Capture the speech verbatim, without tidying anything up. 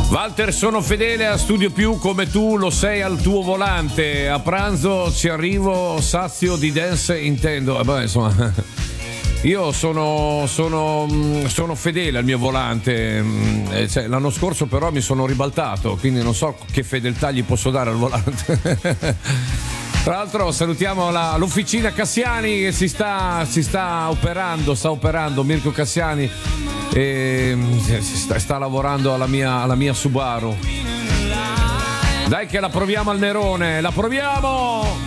Walter, sono fedele a Studio Più come tu lo sei al tuo volante. A pranzo ci arrivo sazio di dance intendo. Eh beh, insomma, io sono, sono, sono fedele al mio volante. Eh, cioè, l'anno scorso però mi sono ribaltato, quindi non so che fedeltà gli posso dare al volante. Tra l'altro salutiamo la, l'officina Cassiani che si sta, si sta operando, sta operando Mirko Cassiani e sta, sta lavorando alla mia, alla mia Subaru. Dai che la proviamo al Nerone, la proviamo!